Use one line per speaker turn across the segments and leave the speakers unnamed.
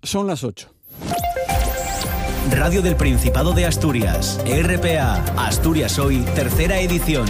Son las 8.
Radio del Principado de Asturias, RPA, Asturias Hoy, tercera edición.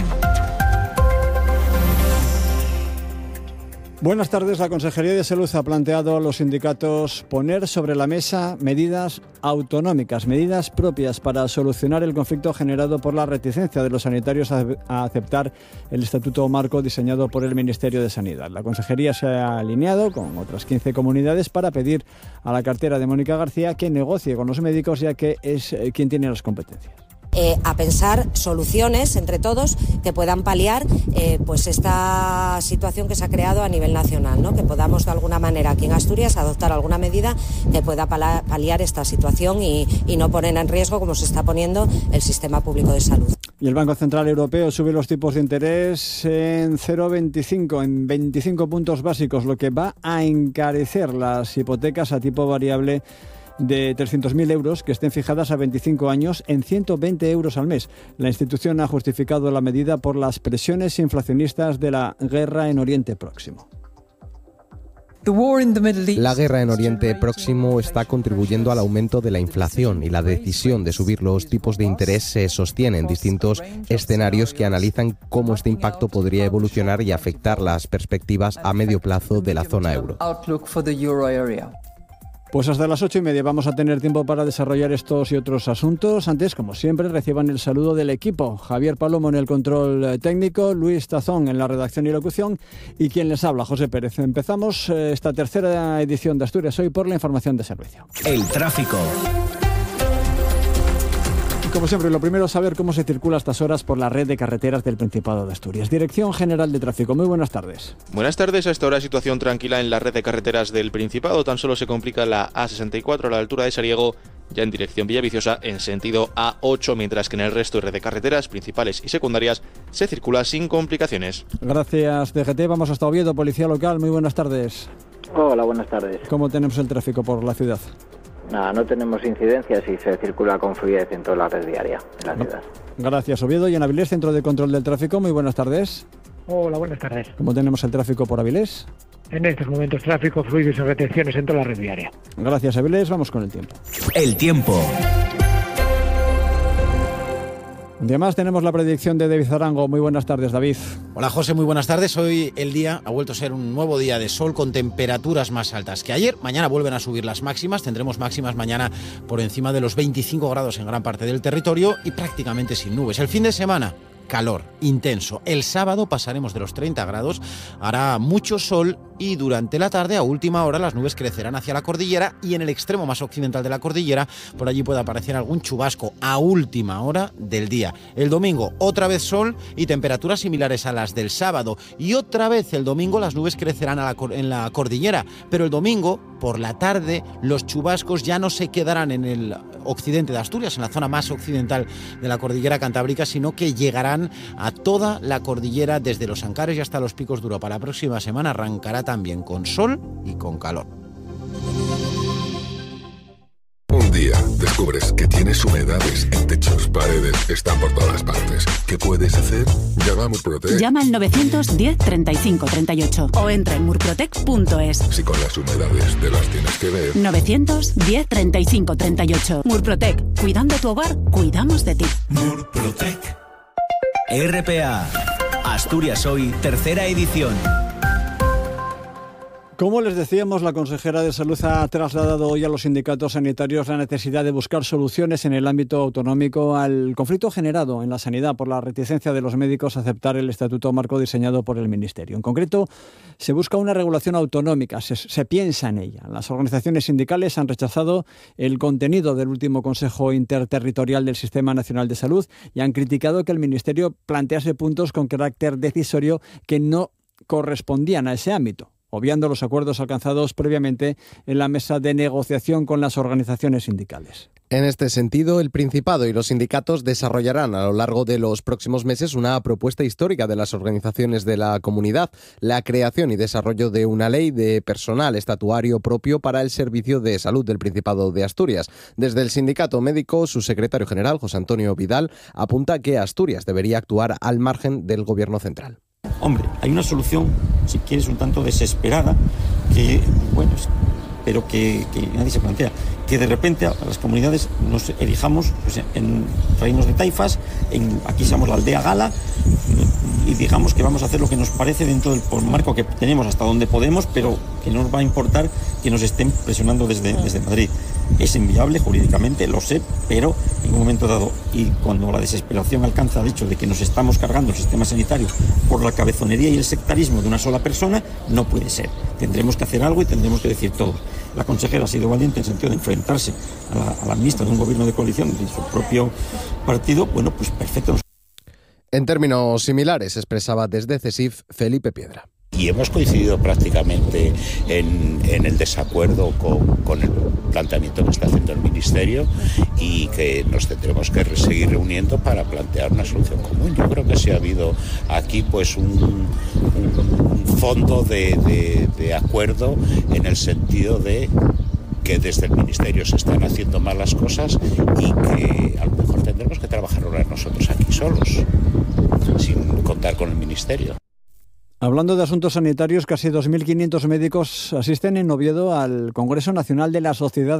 Buenas tardes. La Consejería de Salud ha planteado a los sindicatos poner sobre la mesa medidas autonómicas, medidas propias para solucionar el conflicto generado por la reticencia de los sanitarios a aceptar el Estatuto Marco diseñado por el Ministerio de Sanidad. La Consejería se ha alineado con otras 15 comunidades para pedir a la cartera de Mónica García que negocie con los médicos, ya que es quien tiene las competencias.
A pensar soluciones entre todos que puedan paliar pues esta situación que se ha creado a nivel nacional, ¿no? Que podamos de alguna manera aquí en Asturias adoptar alguna medida que pueda paliar esta situación y no poner en riesgo, como se está poniendo, el sistema público de salud.
Y el Banco Central Europeo sube los tipos de interés en 0,25, en 25 puntos básicos, lo que va a encarecer las hipotecas a tipo variable de 300.000 euros que estén fijadas a 25 años en 120 euros al mes. La institución ha justificado la medida por las presiones inflacionistas de la guerra en Oriente Próximo.
La guerra en Oriente Próximo está contribuyendo al aumento de la inflación y la decisión de subir los tipos de interés se sostiene en distintos escenarios que analizan cómo este impacto podría evolucionar y afectar las perspectivas a medio plazo de la zona euro.
Pues hasta las 8:30 vamos a tener tiempo para desarrollar estos y otros asuntos. Antes, como siempre, reciban el saludo del equipo. Javier Palomo en el control técnico, Luis Tazón en la redacción y locución y quien les habla, José Pérez. Empezamos esta tercera edición de Asturias Hoy por la información de servicio.
El tráfico.
Como siempre, lo primero es saber cómo se circula a estas horas por la red de carreteras del Principado de Asturias. Dirección General de Tráfico, muy buenas tardes.
Buenas tardes, a esta hora situación tranquila en la red de carreteras del Principado. Tan solo se complica la A64 a la altura de Sariego, ya en dirección Villaviciosa, en sentido A8, mientras que en el resto de red de carreteras principales y secundarias se circula sin complicaciones.
Gracias, DGT. Vamos hasta Oviedo, Policía Local, muy buenas tardes.
Hola, buenas tardes.
¿Cómo tenemos el tráfico por la ciudad?
Nada, no tenemos incidencias y se circula con fluidez en toda la red diaria de la ciudad.
Gracias, Oviedo. Y en Avilés, Centro de Control del Tráfico, muy buenas tardes.
Hola, buenas tardes.
¿Cómo tenemos el tráfico por Avilés?
En estos momentos tráfico, fluido y retenciones en toda la red diaria.
Gracias, Avilés. Vamos con el tiempo.
El tiempo.
Además tenemos la predicción de David Zarango. Muy buenas tardes, David.
Hola, José, muy buenas tardes. Hoy el día ha vuelto a ser un nuevo día de sol con temperaturas más altas que ayer. Mañana vuelven a subir las máximas. Tendremos máximas mañana por encima de los 25 grados en gran parte del territorio y prácticamente sin nubes. El fin de semana, calor intenso. El sábado pasaremos de los 30 grados, hará mucho sol y durante la tarde, a última hora, las nubes crecerán hacia la cordillera y en el extremo más occidental de la cordillera, por allí puede aparecer algún chubasco a última hora del día. El domingo, otra vez sol y temperaturas similares a las del sábado. Y otra vez el domingo las nubes crecerán en la cordillera, pero el domingo, por la tarde, los chubascos ya no se quedarán en el occidente de Asturias, en la zona más occidental de la cordillera cantábrica, sino que llegarán a toda la cordillera desde los Ancares y hasta los Picos de Europa. La próxima semana arrancará también con sol y con calor.
Un día descubres que tienes humedades en techos, paredes, están por todas partes. ¿Qué puedes hacer? Llama a Murprotec.
Llama al 910 35 38 o entra en murprotec.es.
Si con las humedades te las tienes que ver.
910 35 38. Murprotec. Cuidando tu hogar, cuidamos de ti.
Murprotec. RPA. Asturias Hoy, tercera edición.
Como les decíamos, la consejera de Salud ha trasladado hoy a los sindicatos sanitarios la necesidad de buscar soluciones en el ámbito autonómico al conflicto generado en la sanidad por la reticencia de los médicos a aceptar el Estatuto Marco diseñado por el Ministerio. En concreto, se busca una regulación autonómica, se piensa en ella. Las organizaciones sindicales han rechazado el contenido del último Consejo Interterritorial del Sistema Nacional de Salud y han criticado que el Ministerio plantease puntos con carácter decisorio que no correspondían a ese ámbito, obviando los acuerdos alcanzados previamente en la mesa de negociación con las organizaciones sindicales.
En este sentido, el Principado y los sindicatos desarrollarán a lo largo de los próximos meses una propuesta histórica de las organizaciones de la comunidad, la creación y desarrollo de una ley de personal estatuario propio para el servicio de salud del Principado de Asturias. Desde el sindicato médico, su secretario general, José Antonio Vidal, apunta que Asturias debería actuar al margen del gobierno central.
Hombre, hay una solución, si quieres, un tanto desesperada, que, bueno, pero que nadie se plantea. Que de repente a las comunidades nos elijamos pues, en reinos de taifas, aquí somos la aldea gala, y digamos que vamos a hacer lo que nos parece dentro del marco que tenemos hasta donde podemos, pero que no nos va a importar que nos estén presionando desde Madrid. Es inviable jurídicamente, lo sé, pero en un momento dado, y cuando la desesperación alcanza el hecho de que nos estamos cargando el sistema sanitario por la cabezonería y el sectarismo de una sola persona, no puede ser. Tendremos que hacer algo y tendremos que decir todo. La consejera ha sido valiente en el sentido de enfrentarse a la ministra de un gobierno de coalición de su propio partido. Bueno, pues perfecto.
En términos similares, expresaba desde CESIF Felipe Piedra.
Y hemos coincidido prácticamente en el desacuerdo con el planteamiento que está haciendo el Ministerio y que nos tendremos que seguir reuniendo para plantear una solución común. Yo creo que sí ha habido aquí pues un fondo de acuerdo en el sentido de que desde el Ministerio se están haciendo mal las cosas y que a lo mejor tendremos que trabajar ahora nosotros aquí solos, sin contar con el Ministerio.
Hablando de asuntos sanitarios, casi 2.500 médicos asisten en Oviedo al Congreso Nacional de la Sociedad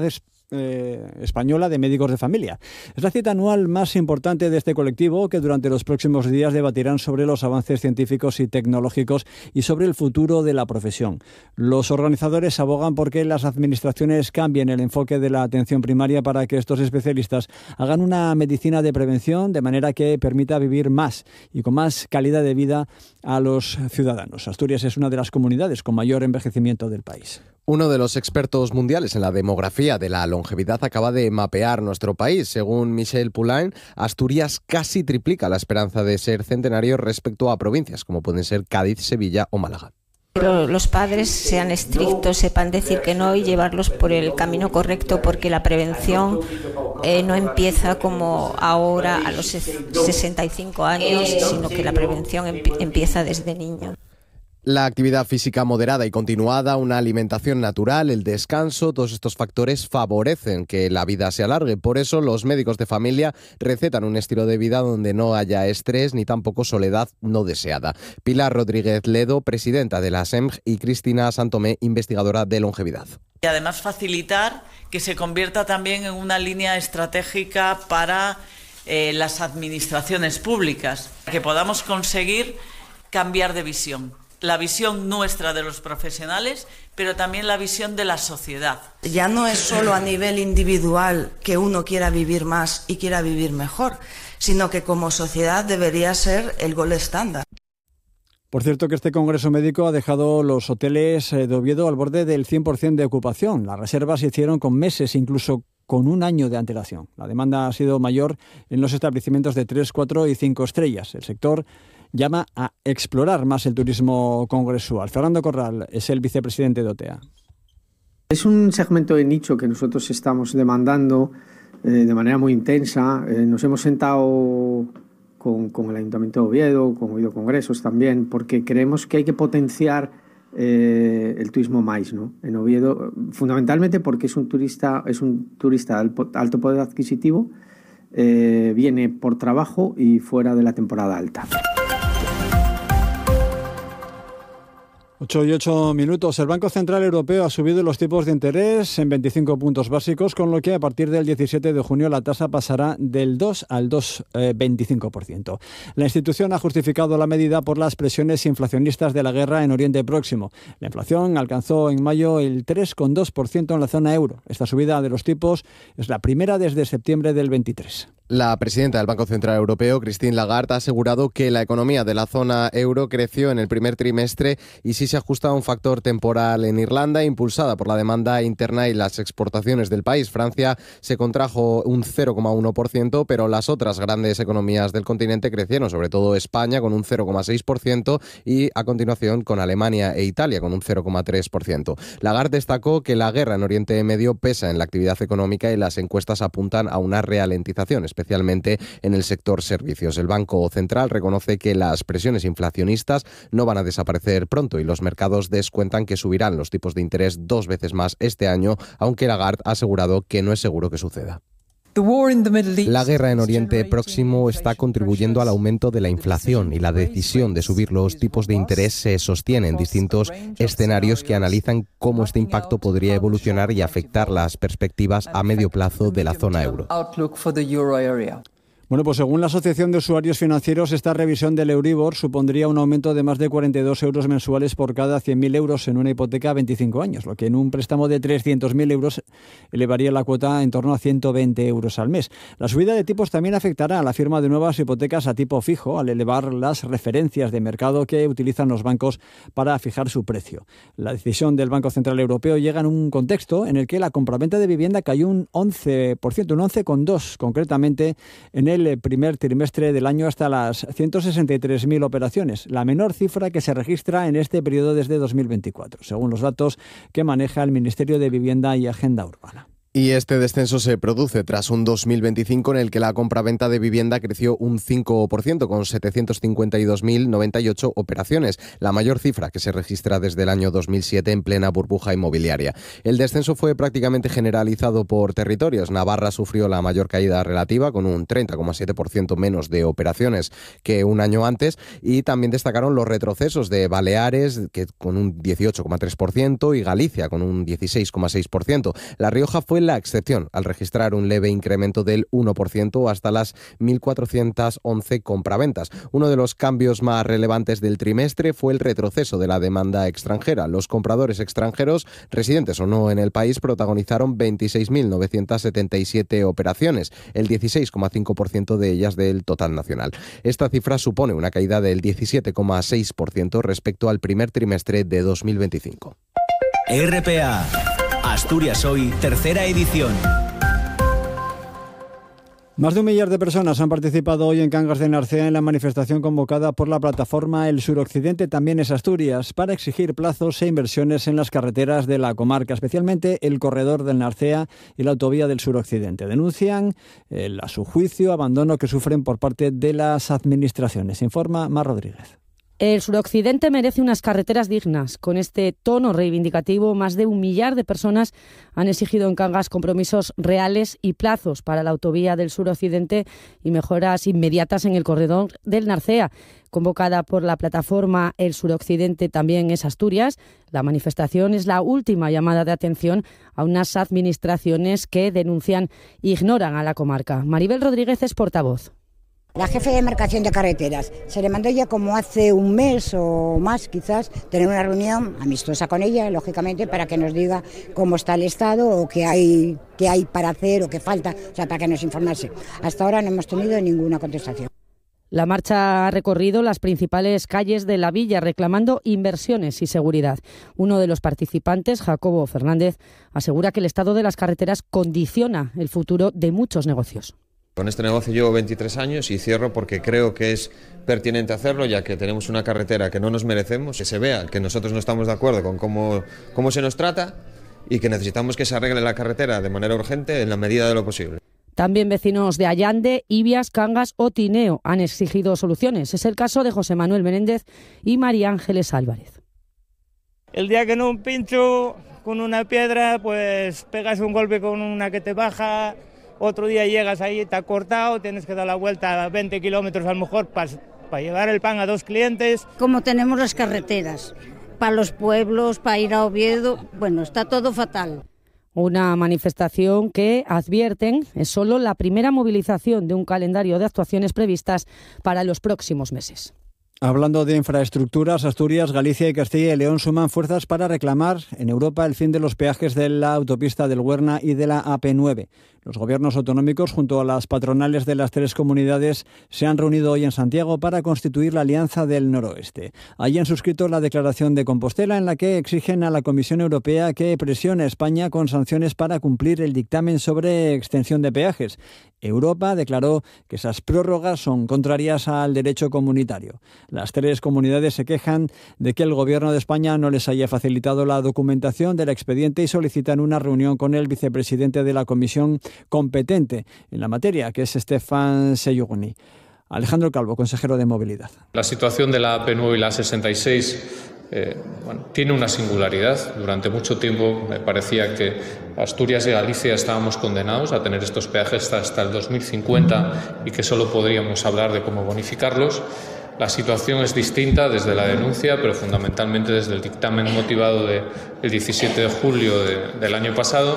Española de Médicos de Familia. Es la cita anual más importante de este colectivo, que durante los próximos días debatirán sobre los avances científicos y tecnológicos y sobre el futuro de la profesión. Los organizadores abogan por que las administraciones cambien el enfoque de la atención primaria para que estos especialistas hagan una medicina de prevención de manera que permita vivir más y con más calidad de vida a los ciudadanos. Asturias es una de las comunidades con mayor envejecimiento del país.
Uno de los expertos mundiales en la demografía de la longevidad acaba de mapear nuestro país. Según Michel Poulain, Asturias casi triplica la esperanza de ser centenario respecto a provincias como pueden ser Cádiz, Sevilla o Málaga.
Pero los padres sean estrictos, sepan decir que no y llevarlos por el camino correcto, porque la prevención no empieza como ahora a los 65 años, sino que la prevención empieza desde niño.
La actividad física moderada y continuada, una alimentación natural, el descanso, todos estos factores favorecen que la vida se alargue. Por eso los médicos de familia recetan un estilo de vida donde no haya estrés ni tampoco soledad no deseada. Pilar Rodríguez Ledo, presidenta de la SEMG, y Cristina Santomé, investigadora de longevidad.
Y además facilitar que se convierta también en una línea estratégica para las administraciones públicas, que podamos conseguir cambiar de visión. La visión nuestra de los profesionales, pero también la visión de la sociedad.
Ya no es solo a nivel individual que uno quiera vivir más y quiera vivir mejor, sino que como sociedad debería ser el gold estándar.
Por cierto que este Congreso Médico ha dejado los hoteles de Oviedo al borde del 100% de ocupación. Las reservas se hicieron con meses, incluso con un año de antelación. La demanda ha sido mayor en los establecimientos de 3, 4 y 5 estrellas. El sector llama a explorar más el turismo congresual. Fernando Corral es el vicepresidente de OTEA.
Es un segmento de nicho que nosotros estamos demandando de manera muy intensa. Nos hemos sentado con el Ayuntamiento de Oviedo, con Oviedo Congresos también, porque creemos que hay que potenciar el turismo máis, ¿no? En Oviedo, fundamentalmente porque es un turista de alto poder adquisitivo, viene por trabajo y fuera de la temporada alta.
8 y 8 minutos. El Banco Central Europeo ha subido los tipos de interés en 25 puntos básicos, con lo que a partir del 17 de junio la tasa pasará del 2 al 2,25%. La institución ha justificado la medida por las presiones inflacionistas de la guerra en Oriente Próximo. La inflación alcanzó en mayo el 3,2% en la zona euro. Esta subida de los tipos es la primera desde septiembre del 23.
La presidenta del Banco Central Europeo, Christine Lagarde, ha asegurado que la economía de la zona euro creció en el primer trimestre y sí se ajusta a un factor temporal en Irlanda, impulsada por la demanda interna y las exportaciones del país. Francia se contrajo un 0,1%, pero las otras grandes economías del continente crecieron, sobre todo España con un 0,6% y a continuación con Alemania e Italia con un 0,3%. Lagarde destacó que la guerra en Oriente Medio pesa en la actividad económica y las encuestas apuntan a una ralentización, especialmente en el sector servicios. El Banco Central reconoce que las presiones inflacionistas no van a desaparecer pronto y los mercados descuentan que subirán los tipos de interés 2 veces más este año, aunque Lagarde ha asegurado que no es seguro que suceda. La guerra en Oriente Próximo está contribuyendo al aumento de la inflación y la decisión de subir los tipos de interés se sostiene en distintos escenarios que analizan cómo este impacto podría evolucionar y afectar las perspectivas a medio plazo de la zona euro.
Bueno, pues según la Asociación de Usuarios Financieros, esta revisión del Euribor supondría un aumento de más de 42 euros mensuales por cada 100.000 euros en una hipoteca a 25 años, lo que en un préstamo de 300.000 euros elevaría la cuota en torno a 120 euros al mes. La subida de tipos también afectará a la firma de nuevas hipotecas a tipo fijo, al elevar las referencias de mercado que utilizan los bancos para fijar su precio. La decisión del Banco Central Europeo llega en un contexto en el que la compraventa de vivienda cayó un 11%, un 11,2% concretamente en el primer trimestre del año hasta las 163.000 operaciones, la menor cifra que se registra en este periodo desde 2024, según los datos que maneja el Ministerio de Vivienda y Agenda Urbana.
Y este descenso se produce tras un 2025 en el que la compraventa de vivienda creció un 5%, con 752.098 operaciones, la mayor cifra que se registra desde el año 2007 en plena burbuja inmobiliaria. El descenso fue prácticamente generalizado por territorios. Navarra sufrió la mayor caída relativa, con un 30,7% menos de operaciones que un año antes, y también destacaron los retrocesos de Baleares, que con un 18,3%, y Galicia, con un 16,6%. La Rioja fue la excepción, al registrar un leve incremento del 1% hasta las 1.411 compraventas. Uno de los cambios más relevantes del trimestre fue el retroceso de la demanda extranjera. Los compradores extranjeros, residentes o no en el país, protagonizaron 26.977 operaciones, el 16,5% de ellas del total nacional. Esta cifra supone una caída del 17,6% respecto al primer trimestre de 2025.
RPA Asturias Hoy, tercera edición.
Más de 1 millar de personas han participado hoy en Cangas de Narcea en la manifestación convocada por la plataforma El Suroccidente también es Asturias para exigir plazos e inversiones en las carreteras de la comarca, especialmente el corredor del Narcea y la autovía del Suroccidente. Denuncian a su juicio abandono que sufren por parte de las administraciones. Informa Mar Rodríguez.
El suroccidente merece unas carreteras dignas. Con este tono reivindicativo, más de 1 millar de personas han exigido en Cangas compromisos reales y plazos para la autovía del suroccidente y mejoras inmediatas en el corredor del Narcea. Convocada por la plataforma El Suroccidente también es Asturias, la manifestación es la última llamada de atención a unas administraciones que denuncian e ignoran a la comarca. Maribel Rodríguez es portavoz.
La jefe de demarcación de carreteras se le mandó ya como hace un mes o más quizás tener una reunión amistosa con ella, lógicamente, para que nos diga cómo está el estado o qué hay para hacer o qué falta, o sea, para que nos informase. Hasta ahora no hemos tenido ninguna contestación.
La marcha ha recorrido las principales calles de la villa reclamando inversiones y seguridad. Uno de los participantes, Jacobo Fernández, asegura que el estado de las carreteras condiciona el futuro de muchos negocios.
Con este negocio llevo 23 años y cierro porque creo que es pertinente hacerlo, ya que tenemos una carretera que no nos merecemos, que se vea que nosotros no estamos de acuerdo con cómo se nos trata y que necesitamos que se arregle la carretera de manera urgente en la medida de lo posible.
También vecinos de Allande, Ibias, Cangas o Tineo han exigido soluciones. Es el caso de José Manuel Menéndez y María Ángeles Álvarez.
El día que no pincho con una piedra, pues pegas un golpe con una que te baja. Otro día llegas ahí, está cortado, tienes que dar la vuelta a 20 kilómetros a lo mejor para llevar el pan a 2 clientes.
Como tenemos las carreteras, para los pueblos, para ir a Oviedo, bueno, está todo fatal.
Una manifestación que, advierten, es solo la primera movilización de un calendario de actuaciones previstas para los próximos meses.
Hablando de infraestructuras, Asturias, Galicia y Castilla y León suman fuerzas para reclamar en Europa el fin de los peajes de la autopista del Huerna y de la AP9. Los gobiernos autonómicos, junto a las patronales de las 3 comunidades, se han reunido hoy en Santiago para constituir la Alianza del Noroeste. Allí han suscrito la declaración de Compostela en la que exigen a la Comisión Europea que presione a España con sanciones para cumplir el dictamen sobre extensión de peajes. Europa declaró que esas prórrogas son contrarias al derecho comunitario. Las 3 comunidades se quejan de que el Gobierno de España no les haya facilitado la documentación del expediente y solicitan una reunión con el vicepresidente de la Comisión competente en la materia, que es Stefan Seyugni. Alejandro Calvo, consejero de Movilidad.
La situación de la AP9 y la 66
tiene una singularidad. Durante mucho tiempo me parecía que Asturias y Galicia estábamos condenados a tener estos peajes hasta el 2050 y que solo podríamos hablar de cómo bonificarlos. La situación es distinta desde la denuncia, pero fundamentalmente desde el dictamen motivado del 17 de julio del año pasado,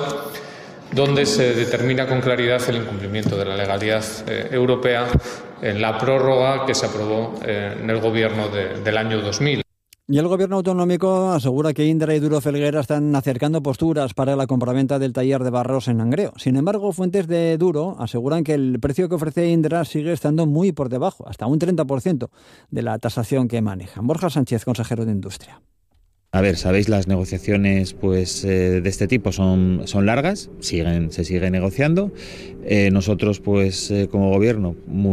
donde se determina con claridad el incumplimiento de la legalidad europea en la prórroga que se aprobó en el gobierno del año 2000.
Y el gobierno autonómico asegura que Indra y Duro Felguera están acercando posturas para la compraventa del taller de barros en Langreo. Sin embargo, fuentes de Duro aseguran que el precio que ofrece Indra sigue estando muy por debajo, hasta un 30% de la tasación que manejan. Borja Sánchez, consejero de Industria.
A ver, sabéis, las negociaciones de este tipo son largas, se sigue negociando. Nosotros, como gobierno,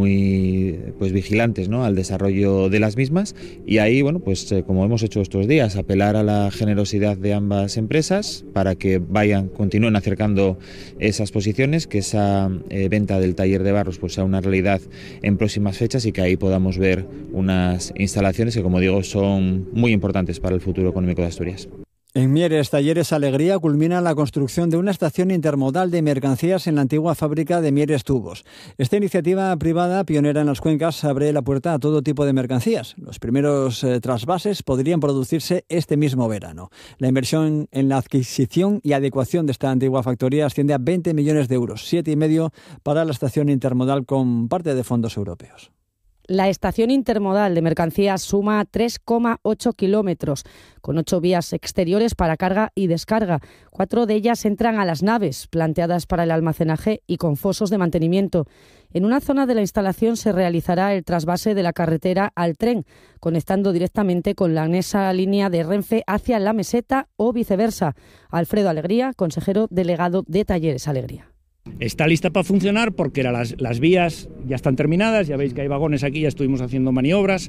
muy vigilantes, ¿no?, al desarrollo de las mismas, y ahí, como hemos hecho estos días, apelar a la generosidad de ambas empresas para que continúen acercando esas posiciones, que esa venta del taller de barros sea una realidad en próximas fechas y que ahí podamos ver unas instalaciones que, como digo, son muy importantes para el futuro económico de Asturias.
En Mieres, Talleres Alegría culmina la construcción de una estación intermodal de mercancías en la antigua fábrica de Mieres Tubos. Esta iniciativa privada, pionera en las cuencas, abre la puerta a todo tipo de mercancías. Los primeros trasvases podrían producirse este mismo verano. La inversión en la adquisición y adecuación de esta antigua factoría asciende a 20 millones de euros, 7,5 para la estación intermodal con parte de fondos europeos.
La estación intermodal de mercancías suma 3,8 kilómetros, con 8 vías exteriores para carga y descarga. 4 de ellas entran a las naves, planteadas para el almacenaje y con fosos de mantenimiento. En una zona de la instalación se realizará el trasvase de la carretera al tren, conectando directamente con la anexada línea de Renfe hacia la Meseta o viceversa. Alfredo Alegría, consejero delegado de Talleres Alegría.
Está lista para funcionar porque las vías ya están terminadas, ya veis que hay vagones aquí, ya estuvimos haciendo maniobras,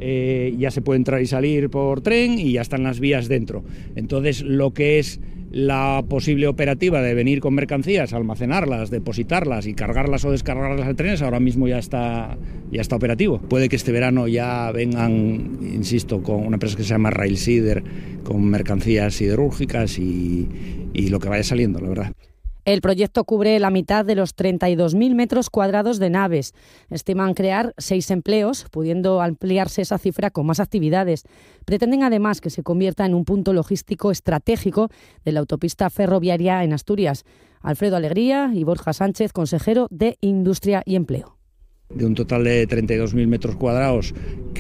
ya se puede entrar y salir por tren y ya están las vías dentro. Entonces, lo que es la posible operativa de venir con mercancías, almacenarlas, depositarlas y cargarlas o descargarlas al tren, ahora mismo ya está operativo. Puede que este verano ya vengan, insisto, con una empresa que se llama Rail Sider, con mercancías siderúrgicas y lo que vaya saliendo, la verdad.
El proyecto cubre la mitad de los 32.000 metros cuadrados de naves. Estiman crear 6 empleos, pudiendo ampliarse esa cifra con más actividades. Pretenden además que se convierta en un punto logístico estratégico de la autopista ferroviaria en Asturias. Alfredo Alegría y Borja Sánchez, consejero de Industria y Empleo.
De un total de 32.000 metros cuadrados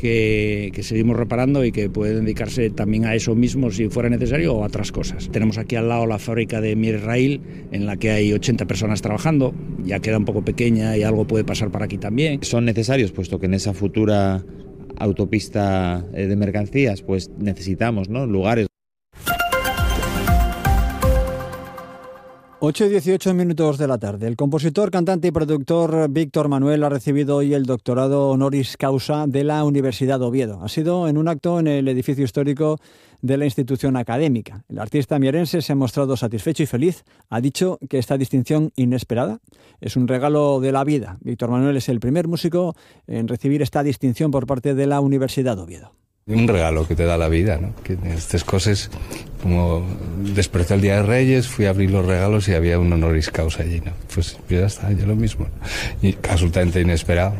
que seguimos reparando y que pueden dedicarse también a eso mismo si fuera necesario o a otras cosas. Tenemos aquí al lado la fábrica de Mieres Rail, en la que hay 80 personas trabajando, ya queda un poco pequeña y algo puede pasar por aquí también.
Son necesarios, puesto que en esa futura autopista de mercancías necesitamos, ¿no?, lugares.
8:18 de la tarde. El compositor, cantante y productor Víctor Manuel ha recibido hoy el doctorado honoris causa de la Universidad de Oviedo. Ha sido en un acto en el edificio histórico de la institución académica. El artista mierense se ha mostrado satisfecho y feliz. Ha dicho que esta distinción inesperada es un regalo de la vida. Víctor Manuel es el primer músico en recibir esta distinción por parte de la Universidad de Oviedo.
Un regalo que te da la vida, ¿no? Que estas cosas, como después del Día de Reyes, fui a abrir los regalos y había un honoris causa allí, ¿no? Pues ya está, ya lo mismo. Y absolutamente inesperado.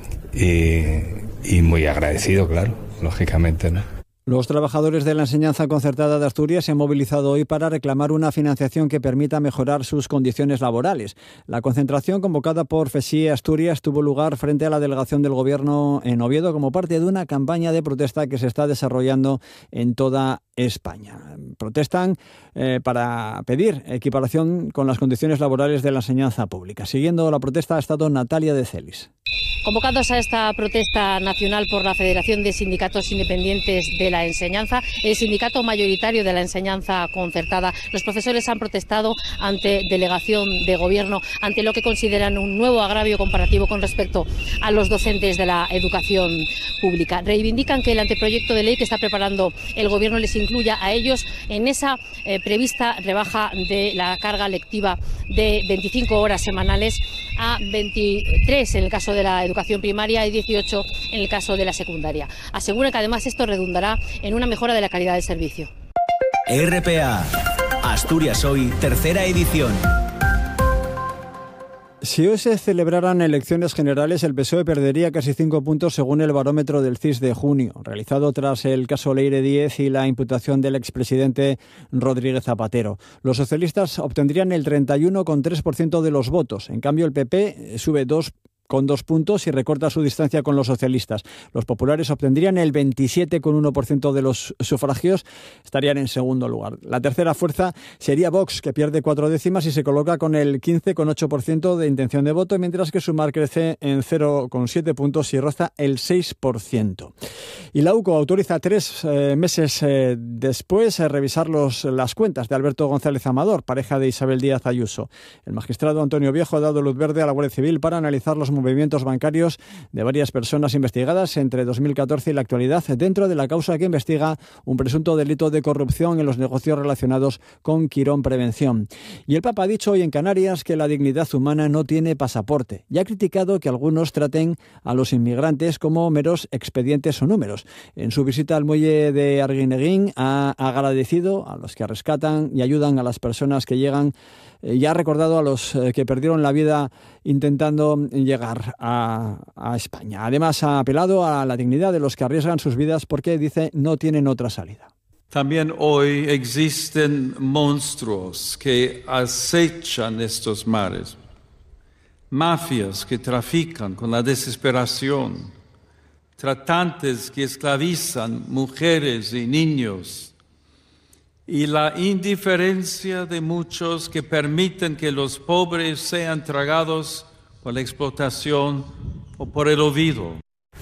Y muy agradecido, claro, lógicamente, ¿no?
Los trabajadores de la enseñanza concertada de Asturias se han movilizado hoy para reclamar una financiación que permita mejorar sus condiciones laborales. La concentración convocada por FESIE Asturias tuvo lugar frente a la delegación del Gobierno en Oviedo como parte de una campaña de protesta que se está desarrollando en toda España. Protestan para pedir equiparación con las condiciones laborales de la enseñanza pública. Siguiendo la protesta ha estado Natalia de Celis.
Convocados a esta protesta nacional por la Federación de Sindicatos Independientes de la Enseñanza, el sindicato mayoritario de la enseñanza concertada, los profesores han protestado ante delegación de gobierno, ante lo que consideran un nuevo agravio comparativo con respecto a los docentes de la educación pública. Reivindican que el anteproyecto de ley que está preparando el gobierno les incluya a ellos en esa prevista rebaja de la carga lectiva de 25 horas semanales a 23 en el caso de la educación primaria y 18 en el caso de la secundaria. Asegura que además esto redundará en una mejora de la calidad del servicio.
RPA, Asturias Hoy, tercera edición.
Si hoy se celebraran elecciones generales, el PSOE perdería casi 5 puntos según el barómetro del CIS de junio, realizado tras el caso Leire Díez y la imputación del expresidente Rodríguez Zapatero. Los socialistas obtendrían el 31,3% de los votos. En cambio, el PP sube 2 puntos y recorta su distancia con los socialistas. Los populares obtendrían el 27,1% de los sufragios, estarían en segundo lugar. La tercera fuerza sería Vox, que pierde 4 décimas y se coloca con el 15,8% de intención de voto, mientras que Sumar crece en 0,7 puntos y roza el 6%. Y la UCO autoriza 3 meses después revisar las cuentas de Alberto González Amador, pareja de Isabel Díaz Ayuso. El magistrado Antonio Viejo ha dado luz verde a la Guardia Civil para analizar los movimientos bancarios de varias personas investigadas entre 2014 y la actualidad dentro de la causa que investiga un presunto delito de corrupción en los negocios relacionados con Quirón Prevención. Y el Papa ha dicho hoy en Canarias que la dignidad humana no tiene pasaporte y ha criticado que algunos traten a los inmigrantes como meros expedientes o números. En su visita al muelle de Arguineguín ha agradecido a los que rescatan y ayudan a las personas que llegan y ha recordado a los que perdieron la vida intentando llegar a España. Además, ha apelado a la dignidad de los que arriesgan sus vidas porque, dice, no tienen otra salida.
También hoy existen monstruos que acechan estos mares, mafias que trafican con la desesperación, tratantes que esclavizan mujeres y niños, y la indiferencia de muchos que permiten que los pobres sean tragados por la explotación o por el olvido.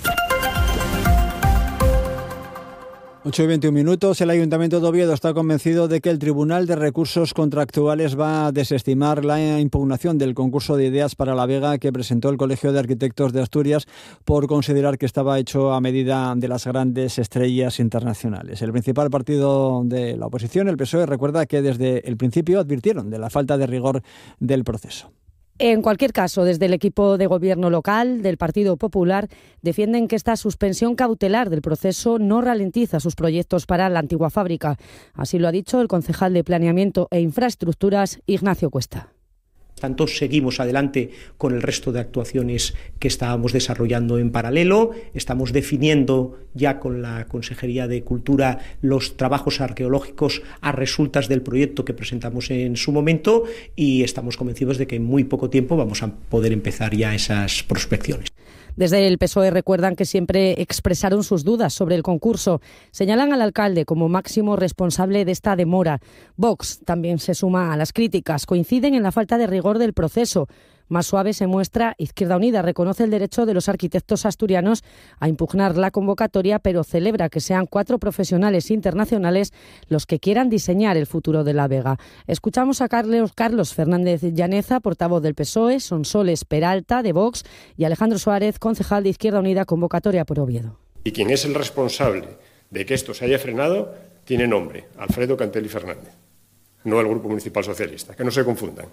8:21. El Ayuntamiento de Oviedo está convencido de que el Tribunal de Recursos Contractuales va a desestimar la impugnación del concurso de ideas para La Vega que presentó el Colegio de Arquitectos de Asturias por considerar que estaba hecho a medida de las grandes estrellas internacionales. El principal partido de la oposición, el PSOE, recuerda que desde el principio advirtieron de la falta de rigor del proceso.
En cualquier caso, desde el equipo de gobierno local del Partido Popular defienden que esta suspensión cautelar del proceso no ralentiza sus proyectos para la antigua fábrica. Así lo ha dicho el concejal de Planeamiento e Infraestructuras, Ignacio Cuesta.
Tanto seguimos adelante con el resto de actuaciones que estábamos desarrollando en paralelo. Estamos definiendo ya con la Consejería de Cultura los trabajos arqueológicos a resultas del proyecto que presentamos en su momento y estamos convencidos de que en muy poco tiempo vamos a poder empezar ya esas prospecciones.
Desde el PSOE recuerdan que siempre expresaron sus dudas sobre el concurso. Señalan al alcalde como máximo responsable de esta demora. Vox también se suma a las críticas. Coinciden en la falta de rigor del proceso. Más suave se muestra Izquierda Unida. Reconoce el derecho de los arquitectos asturianos a impugnar la convocatoria, pero celebra que sean 4 profesionales internacionales los que quieran diseñar el futuro de La Vega. Escuchamos a Carlos Fernández Llaneza, portavoz del PSOE, Sonsoles Peralta, de Vox, y Alejandro Suárez, concejal de Izquierda Unida, convocatoria por Oviedo.
Y quien es el responsable de que esto se haya frenado tiene nombre: Alfredo Cantelli Fernández, no el Grupo Municipal Socialista, que no se confundan.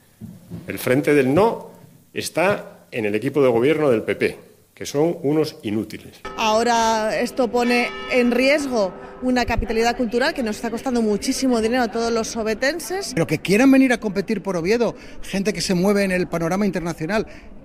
El frente del no está en el equipo de gobierno del PP, que son unos inútiles.
Ahora esto pone en riesgo una capitalidad cultural que nos está costando muchísimo dinero a todos los ovetenses.
Pero que quieran venir a competir por Oviedo, gente que se mueve en el panorama internacional.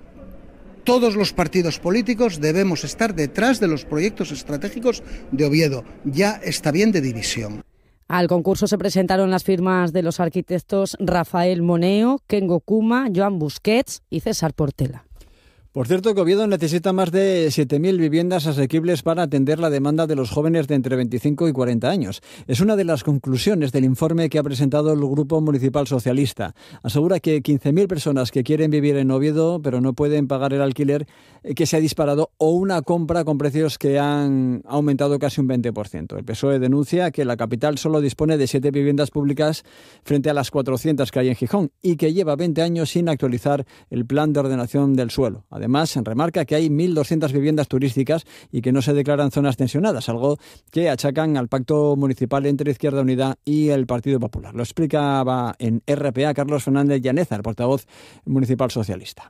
Todos los partidos políticos debemos estar detrás de los proyectos estratégicos de Oviedo. Ya está bien de división.
Al concurso se presentaron las firmas de los arquitectos Rafael Moneo, Kengo Kuma, Joan Busquets y César Portela.
Por cierto, que Oviedo necesita más de 7.000 viviendas asequibles para atender la demanda de los jóvenes de entre 25 y 40 años. Es una de las conclusiones del informe que ha presentado el Grupo Municipal Socialista. Asegura que 15.000 personas que quieren vivir en Oviedo pero no pueden pagar el alquiler que se ha disparado, o una compra con precios que han aumentado casi un 20%. El PSOE denuncia que la capital solo dispone de 7 viviendas públicas frente a las 400 que hay en Gijón y que lleva 20 años sin actualizar el plan de ordenación del suelo. Además, remarca que hay 1.200 viviendas turísticas y que no se declaran zonas tensionadas, algo que achacan al pacto municipal entre Izquierda Unida y el Partido Popular. Lo explicaba en RPA Carlos Fernández Llaneza, el portavoz municipal socialista.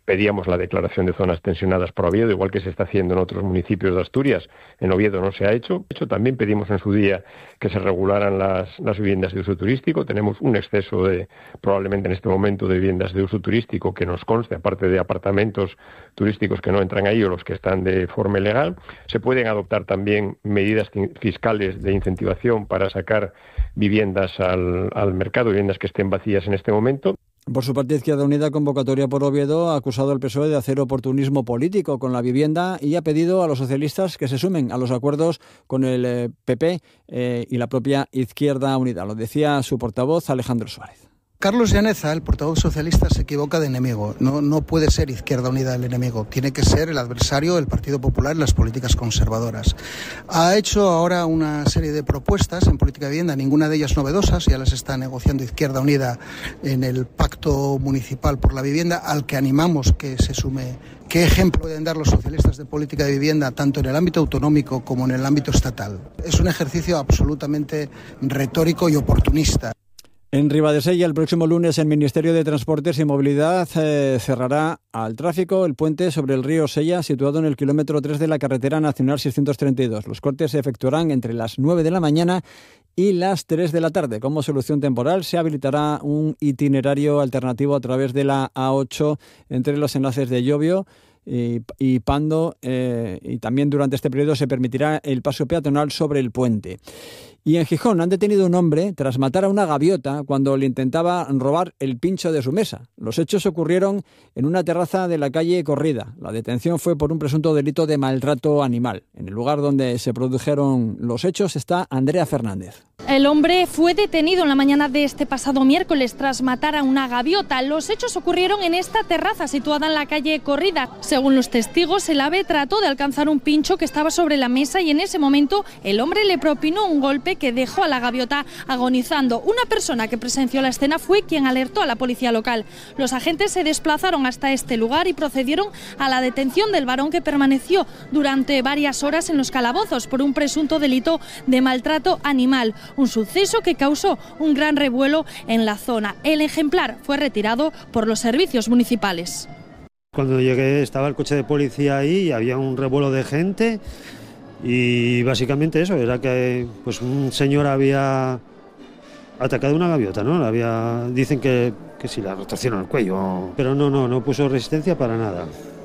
pedíamos la declaración de zonas tensionadas por Oviedo, igual que se está haciendo en otros municipios de Asturias. En Oviedo no se ha hecho. De hecho, también pedimos en su día que se regularan las viviendas de uso turístico. Tenemos un exceso probablemente en este momento, de viviendas de uso turístico que nos conste, aparte de apartamentos turísticos que no entran ahí o los que están de forma ilegal. Se pueden adoptar también medidas fiscales de incentivación para sacar viviendas al mercado, viviendas que estén vacías en este momento.
Por su parte, Izquierda Unida, convocatoria por Oviedo, ha acusado al PSOE de hacer oportunismo político con la vivienda y ha pedido a los socialistas que se sumen a los acuerdos con el PP y la propia Izquierda Unida. Lo decía su portavoz, Alejandro Suárez.
Carlos Llaneza, el portavoz socialista, se equivoca de enemigo. No puede ser Izquierda Unida el enemigo. Tiene que ser el adversario del Partido Popular en las políticas conservadoras. Ha hecho ahora una serie de propuestas en política de vivienda, ninguna de ellas novedosas. Ya las está negociando Izquierda Unida en el Pacto Municipal por la Vivienda, al que animamos que se sume. ¿Qué ejemplo pueden dar los socialistas de política de vivienda, tanto en el ámbito autonómico como en el ámbito estatal? Es un ejercicio absolutamente retórico y oportunista.
En Ribadesella, el próximo lunes, el Ministerio de Transportes y Movilidad cerrará al tráfico el puente sobre el río Sella, situado en el kilómetro 3 de la carretera nacional 632. Los cortes se efectuarán entre las 9 de la mañana y las 3 de la tarde. Como solución temporal, se habilitará un itinerario alternativo a través de la A8 entre los enlaces de Llobio y Pando, y también durante este periodo se permitirá el paso peatonal sobre el puente. Y en Gijón han detenido a un hombre tras matar a una gaviota cuando le intentaba robar el pincho de su mesa. Los hechos ocurrieron en una terraza de la calle Corrida. La detención fue por un presunto delito de maltrato animal. En el lugar donde se produjeron los hechos está Andrea Fernández.
El hombre fue detenido en la mañana de este pasado miércoles tras matar a una gaviota. Los hechos ocurrieron en esta terraza situada en la calle Corrida. Según los testigos, el ave trató de alcanzar un pincho que estaba sobre la mesa y en ese momento el hombre le propinó un golpe que dejó a la gaviota agonizando. Una persona que presenció la escena fue quien alertó a la policía local. Los agentes se desplazaron hasta este lugar y procedieron a la detención del varón, que permaneció durante varias horas en los calabozos por un presunto delito de maltrato animal. Un suceso que causó un gran revuelo en la zona. El ejemplar fue retirado por los servicios municipales.
Cuando llegué estaba el coche de policía ahí y había un revuelo de gente y básicamente eso, era que pues un señor había atacado una gaviota, ¿no? Dicen que si la rotación al cuello, pero no puso resistencia para nada.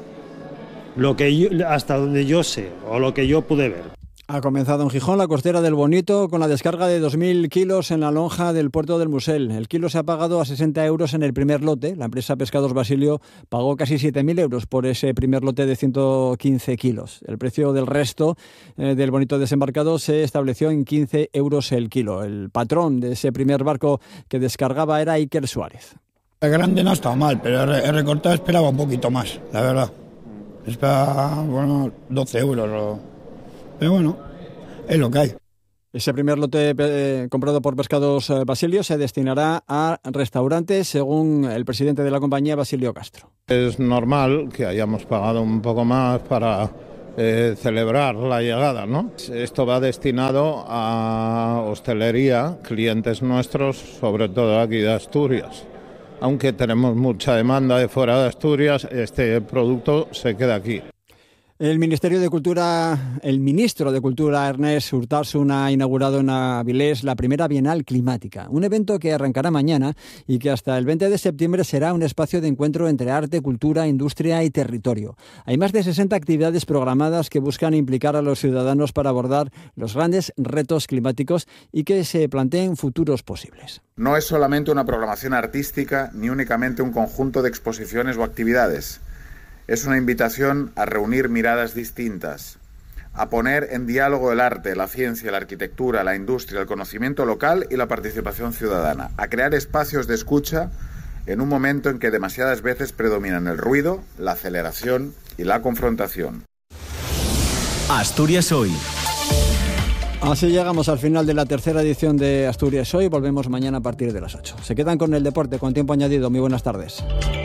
Hasta donde yo sé, o lo que yo pude ver.
Ha comenzado en Gijón la costera del Bonito con la descarga de 2.000 kilos en la lonja del puerto del Musel. El kilo se ha pagado a 60 euros en el primer lote. La empresa Pescados Basilio pagó casi 7.000 euros por ese primer lote de 115 kilos. El precio del resto del Bonito desembarcado se estableció en 15 euros el kilo. El patrón de ese primer barco que descargaba era Iker Suárez.
El grande no estaba mal, pero el recortado esperaba un poquito más, la verdad. Esperaba 12 euros pero bueno, es lo que hay.
Ese primer lote comprado por Pescados Basilio se destinará a restaurantes, según el presidente de la compañía, Basilio Castro.
Es normal que hayamos pagado un poco más para celebrar la llegada, ¿no? Esto va destinado a hostelería, clientes nuestros, sobre todo aquí de Asturias. Aunque tenemos mucha demanda de fuera de Asturias, este producto se queda aquí.
El ministro de Cultura, Ernest Urtasun, ha inaugurado en Avilés la primera Bienal Climática, un evento que arrancará mañana y que hasta el 20 de septiembre será un espacio de encuentro entre arte, cultura, industria y territorio. Hay más de 60 actividades programadas que buscan implicar a los ciudadanos para abordar los grandes retos climáticos y que se planteen futuros posibles.
No es solamente una programación artística ni únicamente un conjunto de exposiciones o actividades. Es una invitación a reunir miradas distintas, a poner en diálogo el arte, la ciencia, la arquitectura, la industria, el conocimiento local y la participación ciudadana, a crear espacios de escucha en un momento en que demasiadas veces predominan el ruido, la aceleración y la confrontación.
Asturias Hoy.
Así llegamos al final de la tercera edición de Asturias Hoy. Volvemos mañana a partir de las 8. Se quedan con el deporte, con tiempo añadido. Muy buenas tardes.